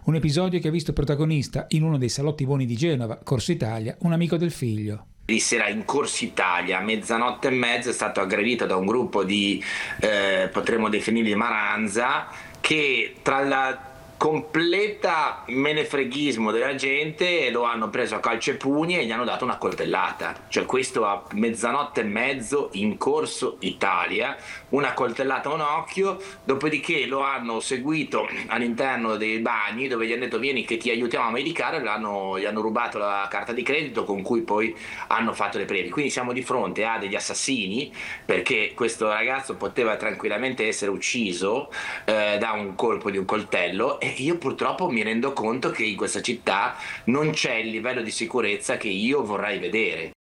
Un episodio che ha visto protagonista in uno dei salotti buoni di Genova, Corso Italia, un amico del figlio. Ieri sera in Corso Italia, a 00:30, è stato aggredito da un gruppo di, potremmo definirli maranza, che tra la completa menefreghismo della gente lo hanno preso a calci e pugni e gli hanno dato una coltellata. Cioè questo a 00:30 in Corso Italia, una coltellata a un occhio, dopodiché lo hanno seguito all'interno dei bagni dove gli hanno detto vieni che ti aiutiamo a medicare, gli hanno rubato la carta di credito con cui poi hanno fatto le prelievi. Quindi siamo di fronte a degli assassini, perché questo ragazzo poteva tranquillamente essere ucciso da un colpo di un coltello, e io purtroppo mi rendo conto che in questa città non c'è il livello di sicurezza che io vorrei vedere.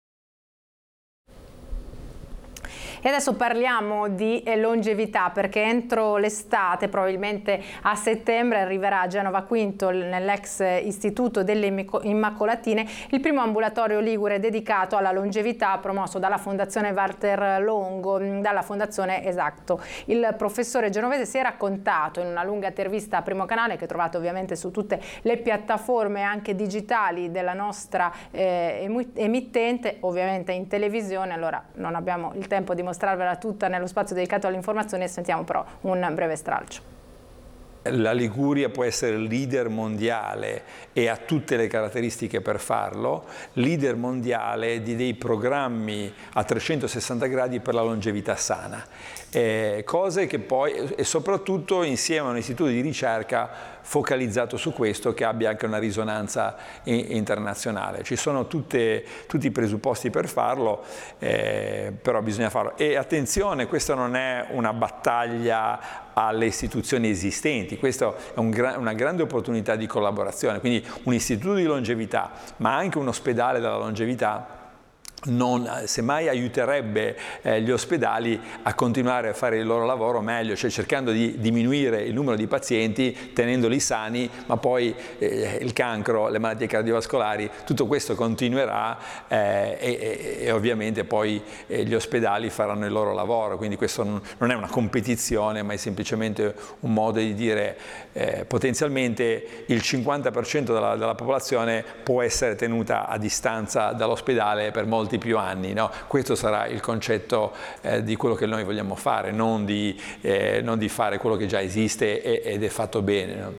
E adesso parliamo di longevità, perché entro l'estate, probabilmente a settembre, arriverà a Genova Quinto, nell'ex Istituto delle Immacolatine, il primo ambulatorio ligure dedicato alla longevità promosso dalla Fondazione Walter Longo, dalla Fondazione Esatto. Il professore genovese si è raccontato in una lunga intervista a Primo Canale, che trovate ovviamente su tutte le piattaforme anche digitali della nostra emittente, ovviamente in televisione. Allora non abbiamo il tempo di mostrarvela tutta nello spazio dedicato all'informazione, sentiamo però un breve stralcio. La Liguria può essere leader mondiale e ha tutte le caratteristiche per farlo, leader mondiale di dei programmi a 360 gradi per la longevità sana, cose che poi, e soprattutto insieme a un istituto di ricerca focalizzato su questo, che abbia anche una risonanza internazionale. Ci sono tutti i presupposti per farlo, però bisogna farlo. E attenzione, questa non è una battaglia alle istituzioni esistenti, questa è una grande opportunità di collaborazione, quindi un istituto di longevità, ma anche un ospedale della longevità semmai aiuterebbe gli ospedali a continuare a fare il loro lavoro meglio, cioè cercando di diminuire il numero di pazienti, tenendoli sani, ma poi il cancro, le malattie cardiovascolari, tutto questo continuerà e ovviamente poi gli ospedali faranno il loro lavoro, quindi questo non è una competizione, ma è semplicemente un modo di dire potenzialmente il 50% della popolazione può essere tenuta a distanza dall'ospedale per molti più anni, no? Questo sarà il concetto di quello che noi vogliamo fare, non di fare quello che già esiste ed è fatto bene, no?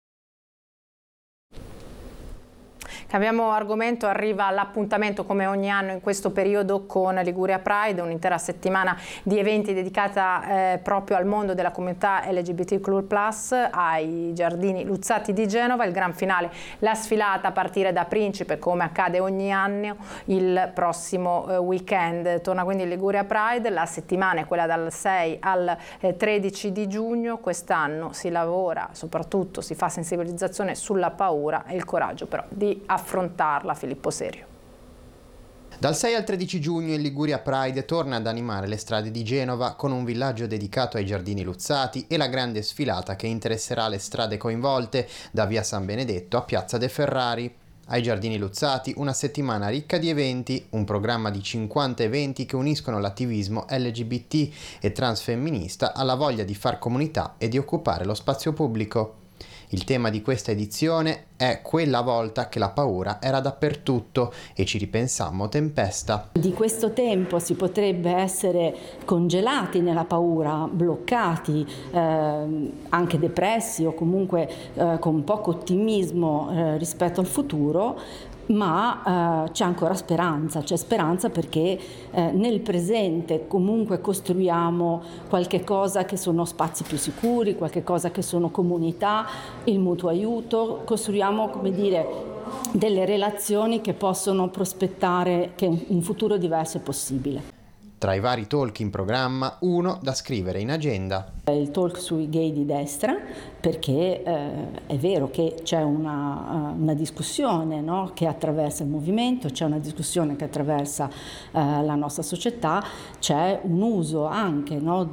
Cambiamo argomento, arriva l'appuntamento come ogni anno in questo periodo con Liguria Pride, un'intera settimana di eventi dedicata proprio al mondo della comunità LGBTQ+, ai Giardini Luzzati di Genova. Il gran finale, la sfilata a partire da Principe, come accade ogni anno il prossimo weekend. Torna quindi Liguria Pride, la settimana è quella dal 6 al 13 di giugno. Quest'anno si lavora, soprattutto si fa sensibilizzazione sulla paura e il coraggio però di affrontarla. Filippo Serio. Dal 6 al 13 giugno il Liguria Pride torna ad animare le strade di Genova con un villaggio dedicato ai Giardini Luzzati e la grande sfilata che interesserà le strade coinvolte da via San Benedetto a piazza De Ferrari. Ai Giardini Luzzati una settimana ricca di eventi, un programma di 50 eventi che uniscono l'attivismo LGBT e transfemminista alla voglia di far comunità e di occupare lo spazio pubblico. Il tema di questa edizione è quella volta che la paura era dappertutto e ci ripensammo tempesta. Di questo tempo si potrebbe essere congelati nella paura, bloccati, anche depressi o comunque con poco ottimismo rispetto al futuro, ma c'è ancora speranza, c'è speranza perché nel presente comunque costruiamo qualche cosa che sono spazi più sicuri, qualche cosa che sono comunità, il mutuo aiuto, costruiamo, come dire, delle relazioni che possono prospettare che un futuro diverso è possibile. Tra i vari talk in programma, uno da scrivere in agenda. Il talk sui gay di destra, perché è vero che c'è una discussione, no, che attraversa il movimento, c'è una discussione che attraversa la nostra società, c'è un uso anche, no,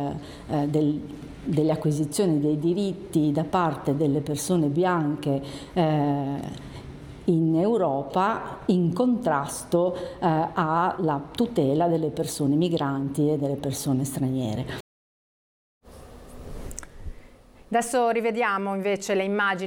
delle acquisizioni dei diritti da parte delle persone bianche in Europa in contrasto alla tutela delle persone migranti e delle persone straniere. Adesso rivediamo invece le immagini